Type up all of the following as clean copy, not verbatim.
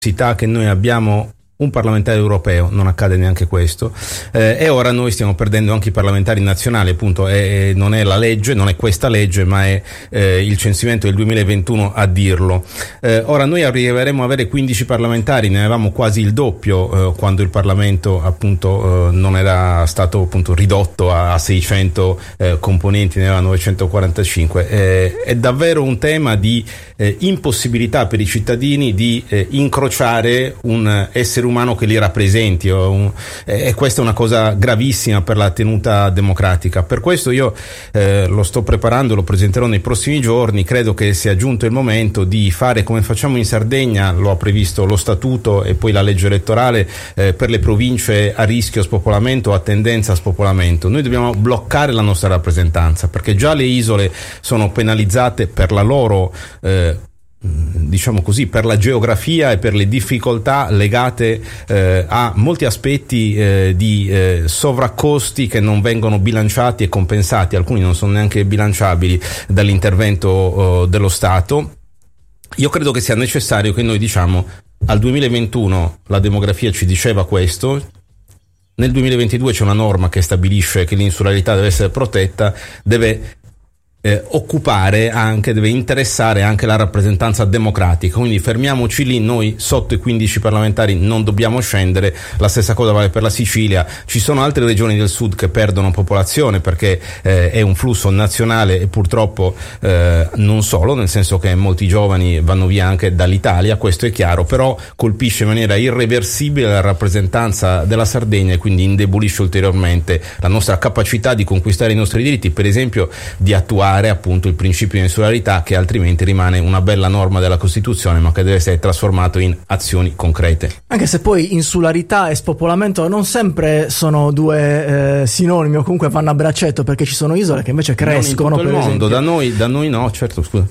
che noi abbiamo un parlamentare europeo, non accade neanche questo, e ora noi stiamo perdendo anche i parlamentari nazionali, appunto, non è la legge, non è questa legge, ma è il censimento del 2021 a dirlo. Ora noi arriveremo a avere 15 parlamentari, ne avevamo quasi il doppio quando il Parlamento appunto non era stato appunto ridotto a 600 componenti, ne aveva 945. È davvero un tema di impossibilità per i cittadini di incrociare un essere umano che li rappresenti, e questa è una cosa gravissima per la tenuta democratica. Per questo io lo sto preparando, lo presenterò nei prossimi giorni. Credo che sia giunto il momento di fare come facciamo in Sardegna, lo ha previsto lo statuto e poi la legge elettorale, per le province a rischio spopolamento o a tendenza a spopolamento. Noi dobbiamo bloccare la nostra rappresentanza, perché già le isole sono penalizzate per la loro diciamo così, per la geografia e per le difficoltà legate a molti aspetti di sovraccosti che non vengono bilanciati e compensati, alcuni non sono neanche bilanciabili dall'intervento dello Stato. Io credo che sia necessario che noi diciamo al 2021 la demografia ci diceva questo, nel 2022 c'è una norma che stabilisce che l'insularità deve essere protetta, deve occupare anche, deve interessare anche la rappresentanza democratica, quindi fermiamoci lì. Noi sotto i 15 parlamentari non dobbiamo scendere. La stessa cosa vale per la Sicilia. Ci sono altre regioni del sud che perdono popolazione perché è un flusso nazionale e purtroppo non solo, nel senso che molti giovani vanno via anche dall'Italia, questo è chiaro, però colpisce in maniera irreversibile la rappresentanza della Sardegna e quindi indebolisce ulteriormente la nostra capacità di conquistare i nostri diritti, per esempio di attuare appunto il principio di insularità, che altrimenti rimane una bella norma della Costituzione ma che deve essere trasformato in azioni concrete. Anche se poi insularità e spopolamento non sempre sono due sinonimi, o comunque vanno a braccetto, perché ci sono isole che invece crescono. Non in tutto il mondo, da noi no, certo, scusa.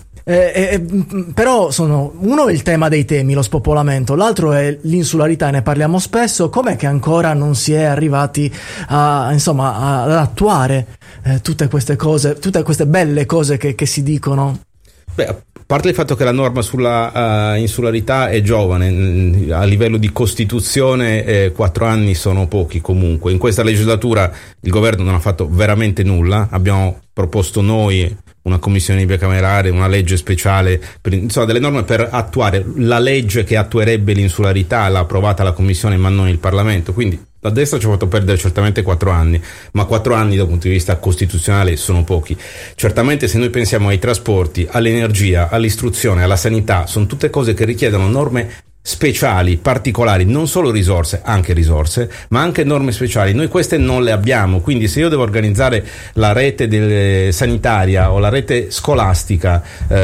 Però sono uno il tema dei temi, lo spopolamento, l'altro è l'insularità, ne parliamo spesso. Com'è che ancora non si è arrivati ad attuare tutte queste cose, tutte queste belle cose che si dicono? Beh, a parte il fatto che la norma sulla insularità è giovane, a livello di Costituzione 4 anni sono pochi comunque. In questa legislatura il governo non ha fatto veramente nulla. Abbiamo proposto noi una commissione bicamerale, una legge speciale, insomma delle norme per attuare la legge che attuerebbe l'insularità, l'ha approvata la commissione ma non il Parlamento, quindi la destra ci ha fatto perdere certamente 4 anni, ma 4 anni dal punto di vista costituzionale sono pochi. Certamente se noi pensiamo ai trasporti, all'energia, all'istruzione, alla sanità, sono tutte cose che richiedono norme speciali, particolari, non solo risorse, anche risorse, ma anche norme speciali. Noi queste non le abbiamo, quindi se io devo organizzare la rete sanitaria o la rete scolastica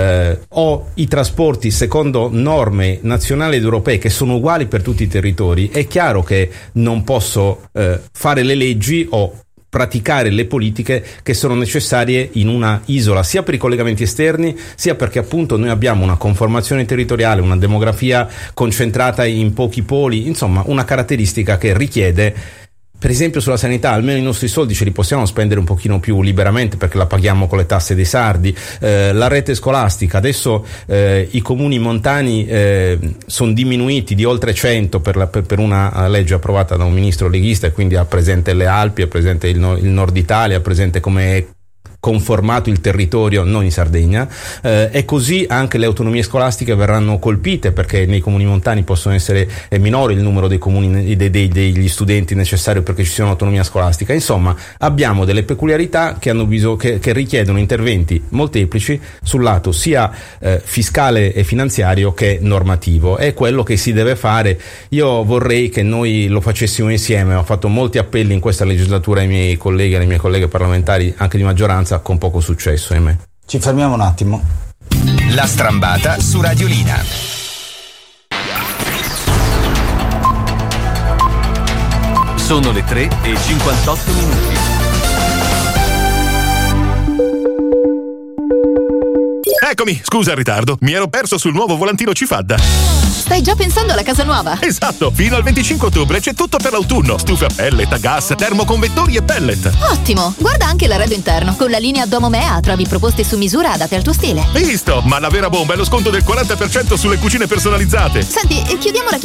o i trasporti secondo norme nazionali ed europee che sono uguali per tutti i territori, è chiaro che non posso fare le leggi o praticare le politiche che sono necessarie in una isola, sia per i collegamenti esterni, sia perché appunto noi abbiamo una conformazione territoriale, una demografia concentrata in pochi poli, insomma una caratteristica che richiede, per esempio sulla sanità, almeno i nostri soldi ce li possiamo spendere un pochino più liberamente perché la paghiamo con le tasse dei sardi. La rete scolastica, adesso i comuni montani sono diminuiti di oltre 100 per una legge approvata da un ministro leghista, e quindi ha presente le Alpi, ha presente il Nord Italia, ha presente come conformato il territorio, non in Sardegna, e così anche le autonomie scolastiche verranno colpite, perché nei comuni montani possono essere minore il numero dei comuni degli studenti necessario perché ci sia un'autonomia scolastica. Insomma, abbiamo delle peculiarità che hanno bisogno, che richiedono interventi molteplici sul lato sia fiscale e finanziario che normativo. È quello che si deve fare. Io vorrei che noi lo facessimo insieme. Ho fatto molti appelli in questa legislatura ai miei colleghi, alle mie colleghe parlamentari anche di maggioranza, con poco successo, ahimè. Ci fermiamo un attimo. La Strambata su Radiolina. Sono le 3:58. Eccomi, scusa il ritardo. Mi ero perso sul nuovo volantino Cifadda. Stai già pensando alla casa nuova? Esatto, fino al 25 ottobre c'è tutto per l'autunno. Stufe a pellet, a gas, termoconvettori e pellet. Ottimo! Guarda anche l'arredo interno. Con la linea Domomea trovi proposte su misura adatte al tuo stile. Visto? Ma la vera bomba è lo sconto del 40% sulle cucine personalizzate. Senti, chiudiamo la